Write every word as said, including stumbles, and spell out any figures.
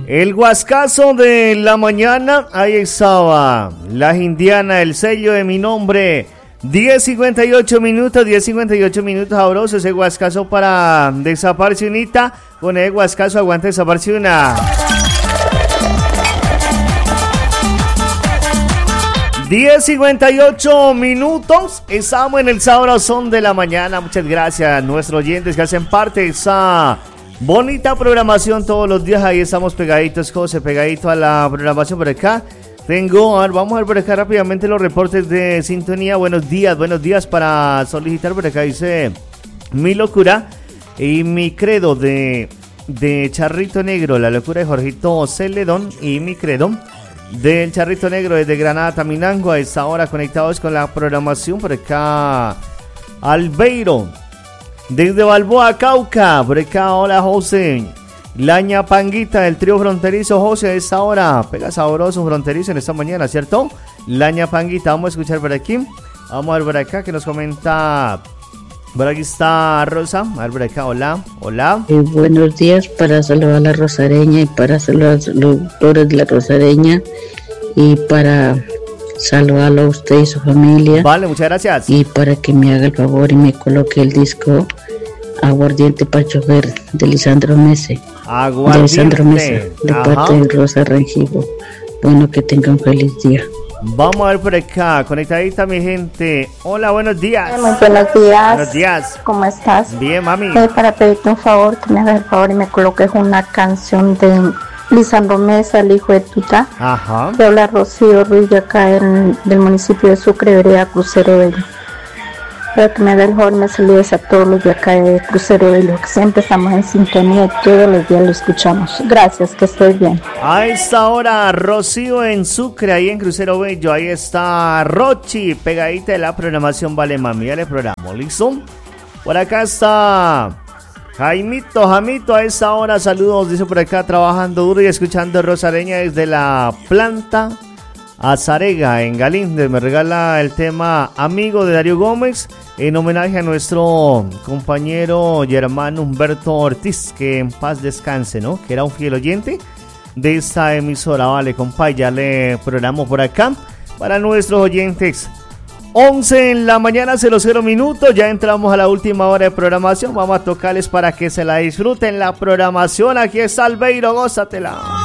El guascazo de la mañana, ahí estaba la indiana, el sello de mi nombre. diez cincuenta y ocho minutos, diez cincuenta y ocho minutos, sabroso ese guascazo para desaparece unita. Con el guascazo aguanta desaparece una. diez cincuenta y ocho minutos, estamos en el sabrosón de la mañana. Muchas gracias a nuestros oyentes que hacen parte de esa bonita programación todos los días. Ahí estamos pegaditos, José, pegadito a la programación por acá. Tengo, a ver, vamos a ver por acá rápidamente los reportes de sintonía. Buenos días, buenos días para solicitar por acá. Dice Mi Locura y Mi Credo de, de Charrito Negro, la locura de Jorgito Celedón y Mi Credo del Charrito Negro desde Granada, Taminango. A esta hora conectados con la programación por acá. Albeiro desde Balboa, Cauca, por acá. Hola, José. Laña Panguita del trío fronterizo, José, a esta hora pega sabroso fronterizo en esta mañana, ¿cierto? Laña Panguita, vamos a escuchar por aquí. Vamos a ver por acá que nos comenta. Por aquí está Rosa. A ver por acá, hola, hola. Eh, buenos días para saludar a la Rosareña y para saludar a los doctores de la Rosareña y para saludarlo a usted y su familia. Vale, muchas gracias. Y para que me haga el favor y me coloque el disco Aguardiente para chofer de Lisandro Mese. Aguardiente. De Lisandro Mese, de Ajá. parte de Rosa Rangibo. Bueno, que tengan un feliz día. Vamos a ver por acá, conectadita mi gente. Hola, buenos días. Muy buenos días. Buenos días. ¿Cómo estás? Bien, mami. Eh, para pedirte un favor, que me hagas el favor y me coloques una canción de Lisandro Mesa, el hijo de Tuta. Ajá. Que habla Rocío Ruiz de acá en, del municipio de Sucre, vereda Crucero Bello. Para que me haga el favor y me saludes a todos los de acá de Crucero Bello, que siempre estamos en sintonía y todos los días lo escuchamos. Gracias, que estés bien. A esta hora, Rocío en Sucre, ahí en Crucero Bello. Ahí está Rochi, pegadita de la programación. Vale, mami, ya le programo, ¿listo? Por acá está Jaimito, Jamito, a esta hora, saludos, dice por acá, trabajando duro y escuchando Rosareña desde la planta Azarega en Galíndez. Me regala el tema Amigo de Darío Gómez en homenaje a nuestro compañero y hermano Humberto Ortiz, que en paz descanse, ¿no? Que era un fiel oyente de esta emisora. Vale, compa, ya le programo por acá para nuestros oyentes. once en la mañana, cero cero minutos, ya entramos a la última hora de programación. Vamos a tocarles para que se la disfruten la programación. Aquí está Albeiro, gózatela.